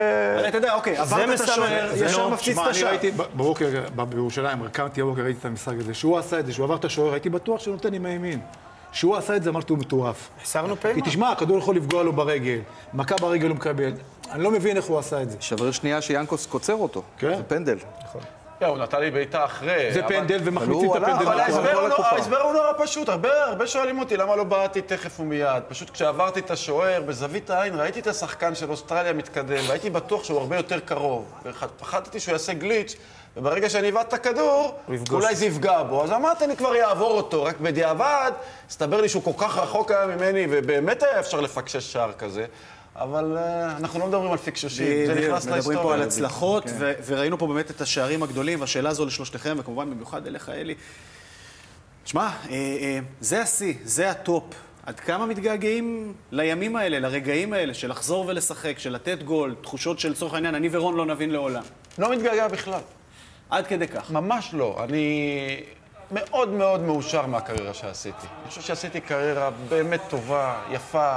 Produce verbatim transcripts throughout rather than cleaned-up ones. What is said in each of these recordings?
אתה יודע, אוקיי, עברת את השוער, ישר מפציץ את השער. בבוקר, בירושלים, קמתי בבוקר, ראיתי את המשחק הזה. שהוא עשה את זה, שהוא עבר את השוער, הייתי בטוח שהוא נותן עם הימין. שהוא עשה את זה, אמרתי, הוא מטורף. החסרנו פעימה. כי תשמע, הכדור יכול לפגוע לו ברגל, מכה ברגל הוא מקבל. אני לא מבין איך הוא עשה את זה. שבר שנייה שיאנקוס קוצר אותו. זה פנדל. הוא נתן לי בעיטה אחרי. זה פנדל ומחמיצים את הפנדל. אבל ההסבר הוא נורא פשוט. הרבה שואלים אותי למה לא באתי תכף ומיד. פשוט כשעברתי את השוער, בזווית העין, ראיתי את השחקן של אוסטרליה מתקדם, והייתי בטוח שהוא הרבה יותר קרוב. ופחדתי שהוא יעשה גליץ', וברגע שאני הבאת את הכדור, אולי זה יפגע בו. אז אמרתי, אני כבר יעבור אותו. רק בדיעבד, הסתבר לי שהוא כל כך רחוק היה ממני, ובאמת היה אפשר לפקשש שער כזה. אבל אנחנו לא מדברים על פיקשושים, זה נכנס להיסטוריה. מדברים פה על הצלחות, וראינו פה באמת את השערים הגדולים, והשאלה הזו לשלושתכם, וכמובן במיוחד אליך, אלי. תשמע, זה השיא, זה הטופ. עד כמה מתגעגעים לימים האלה, לרגעים האלה, של לחזור ולשחק, של לתת גול, תחושות של צורך העניין, אני ורון לא נבין לעולם. לא מתגעגע בכלל. עד כדי כך. ממש לא. אני מאוד מאוד מאושר מהקריירה שעשיתי. אני חושב שעשיתי קריירה באמת טובה, יפה,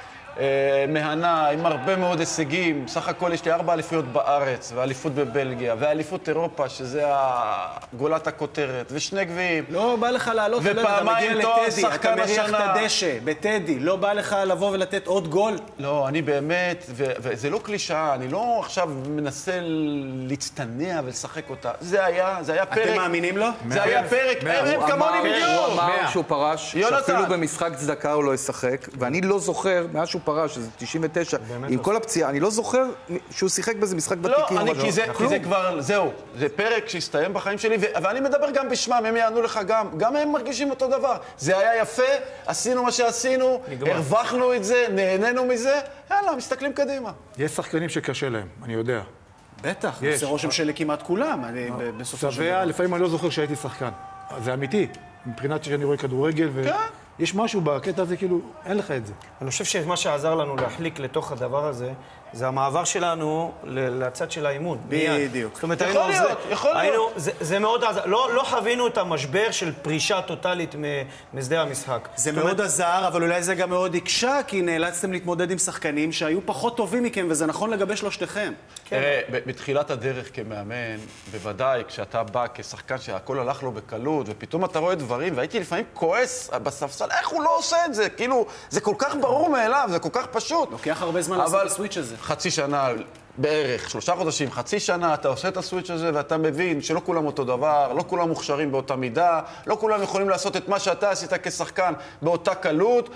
מהנה, עם הרבה מאוד הישגים. סך הכל יש לי ארבע אליפויות בארץ, ואליפות בבלגיה, ואליפות אירופה, שזה גולת הכותרת, ושני גביעים. לא בא לך לעלות, ופעמיים תואר שחקן השנה. אתה מריח את הדשא, בטדי. לא בא לך לבוא ולתת עוד גול? לא, אני באמת, וזה לא קלישאה, אני לא עכשיו מנסה להצטנע ולשחק אותה. זה היה, זה היה פרק... אתם מאמינים לו? זה היה פרק, הם כמוני בדיוק. הוא אמר שהוא פרש, שאפילו במשחק צדקה הוא לא ישחק, ואני לא זוכר, מאז שהוא פרש, שזה תשעים ותשע, עם כל הפציעה, אני לא זוכר שהוא שיחק בזה משחק ותיקים. לא, אני, כי זה, כי זה כבר, זהו, זה פרק שהסתיים בחיים שלי, ואני מדבר גם בשמם, הם יענו לך גם, גם הם מרגישים אותו דבר. זה היה יפה, עשינו מה שעשינו, הרווחנו את זה, נהנינו מזה, יאללה, מסתכלים קדימה. יש שחקנים שקשה להם, אני יודע. בטח, זה רושם של כמעט כולם, בסופו של דבר. לפעמים אני לא זוכר שהייתי שחקן. זה אמיתי, מבחינת שאני רואה כדורגל ו... יש משהו בקטע הזה, כאילו, אין לך את זה. אני חושב שמה שעזר לנו להחליק לתוך הדבר הזה, זה המעבר שלנו לצד של האימון. בדיוק. זאת אומרת, יכול להיות, יכול להיות. זה מאוד עזר. לא חווינו את המשבר של פרישה טוטלית משדה המשחק. זה מאוד עזר, אבל אולי זה גם מאוד הקשה, כי נאלצתם להתמודד עם שחקנים שהיו פחות טובים מכם, וזה נכון לגבי שלושתכם. תראה, בתחילת הדרך כמאמן, בוודאי, כשאתה בא כשחקן שהכל הלך לו בקלות, ופתאום אתה רואה דברים, והייתי לפעמים כועס בספסל, איך הוא לא עושה את זה? כאילו, זה כל כך ברור מאליו, זה כל כך פשוט. לוקח הרבה זמן לעשות את הסוויץ' הזה. חצי שנה, בערך, שלושה חודשים, חצי שנה, אתה עושה את הסוויץ' הזה ואתה מבין שלא כולם אותו דבר, לא כולם מוכשרים באותה מידה, לא כולם יכולים לעשות את מה שאתה עשית כשחקן באותה קלות,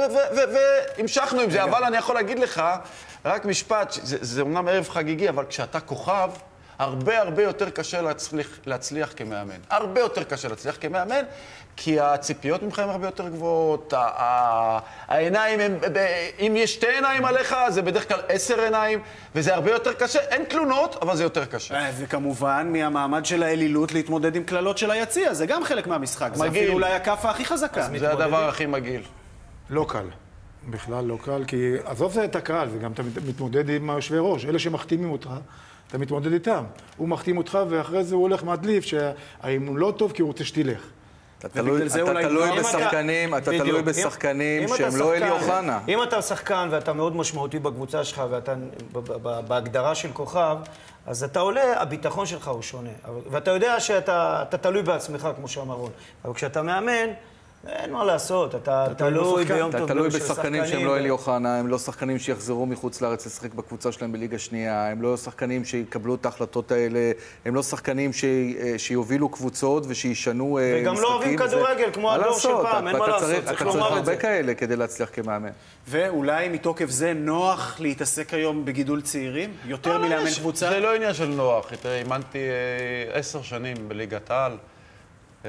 והמשכנו עם זה. אבל אני יכול להגיד לך, רק משפט, זה אומנם ערב חגיגי, אבל כשאתה כוכב, הרבה הרבה יותר קשה להצליח, להצליח כמאמן. הרבה יותר קשה להצליח כמאמן, כי הציפיות ממך הן הרבה יותר גבוהות, העיניים, הם, אם יש שתי עיניים עליך, זה בדרך כלל עשר עיניים, וזה הרבה יותר קשה. אין תלונות, אבל זה יותר קשה. וכמובן, מהמעמד של האלילות להתמודד עם כללות של היציע, זה גם חלק מהמשחק. זה אפילו אולי הכפה הכי חזקה. זה הדבר הכי מגעיל. לא קל. בכלל לא קל, כי עזוב זה את הקהל, זה גם אתה מתמודד עם היושבי ראש, אלה שמחתימים אותך. אתה מתמודד איתם. הוא מחתים אותך, ואחרי זה הוא הולך מדליף, שהאימון לא טוב, כי הוא רוצה שתלך. אתה תלוי בשחקנים, אתה תלוי בשחקנים שהם לא אלי אוחנה. אם אתה שחקן ואתה מאוד משמעותי בקבוצה שלך, ואתה בהגדרה של כוכב, אז אתה עולה, הביטחון שלך הוא שונה. ואתה יודע שאתה תלוי בעצמך, כמו שאמר רון. אבל כשאתה מאמן, אין מה לעשות, אתה תלוי ביום טוב. אתה תלוי בשחקנים שהם לא אלי אוחנה, הם לא שחקנים שיחזרו מחוץ לארץ לשחק בקבוצה שלהם בליגה שנייה, הם לא שחקנים שיקבלו את ההחלטות האלה, הם לא שחקנים שיובילו קבוצות ושישנו משחקים. וגם לא אוהבים כדורגל, כמו הדור של פעם, אין מה לעשות, אתה צריך הרבה כאלה כדי להצליח כמאמן. ואולי מתוקף זה נוח להתעסק היום בגידול צעירים? יותר מלאמן קבוצה? זה לא עניין של נוח, אימנתי עשר שנים בליגת העל. Uh,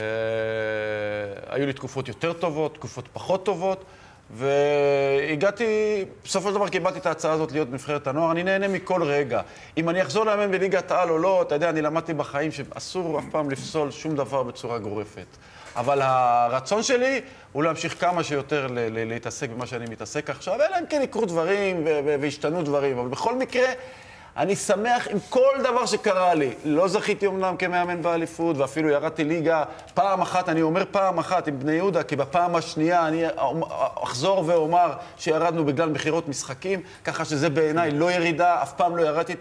היו לי תקופות יותר טובות, תקופות פחות טובות, והגעתי, בסופו של דבר קיבלתי את ההצעה הזאת להיות בנבחרת הנוער, אני נהנה מכל רגע. אם אני אחזור לאמן בליגת העל או לא, אתה יודע, אני למדתי בחיים שאסור אף פעם לפסול שום דבר בצורה גורפת. אבל הרצון שלי הוא להמשיך כמה שיותר להתעסק במה שאני מתעסק עכשיו, אלא אם כן יקרו דברים והשתנו דברים, אבל בכל מקרה, אני שמח עם כל דבר שקרה לי. לא זכיתי אומנם כמאמן באליפות, ואפילו ירדתי ליגה פעם אחת, אני אומר פעם אחת עם בני יהודה, כי בפעם השנייה אני אחזור ואומר שירדנו בגלל מחירות משחקים, ככה שזה בעיניי לא ירידה, אף פעם לא ירדתי